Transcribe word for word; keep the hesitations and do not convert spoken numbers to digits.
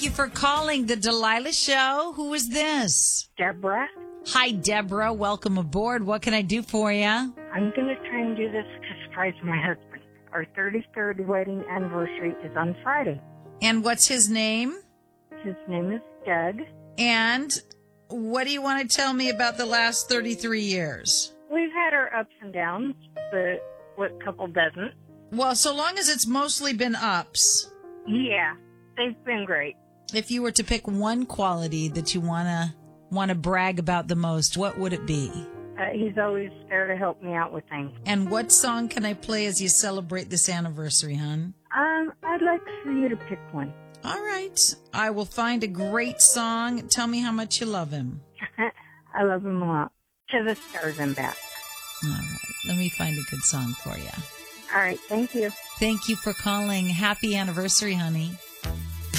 you for calling the Delilah Show. Who is this? Deborah. Hi, Deborah. Welcome aboard. What can I do for you? I'm going to try and do this to surprise my husband. Our thirty-third wedding anniversary is on Friday. And what's his name? His name is Doug. And what do you want to tell me about the last thirty-three years? We've had our ups and downs, but what couple doesn't? Well, so long as it's mostly been ups. Yeah, they've been great. If you were to pick one quality that you want to want to brag about the most, what would it be? Uh, he's always there to help me out with things. And what song can I play as you celebrate this anniversary, hon? Um, I'd like for you to pick one. All right. I will find a great song. Tell me how much you love him. I love him a lot. To the stars and back. All right. Let me find a good song for you. All right. Thank you. Thank you for calling. Happy anniversary, honey.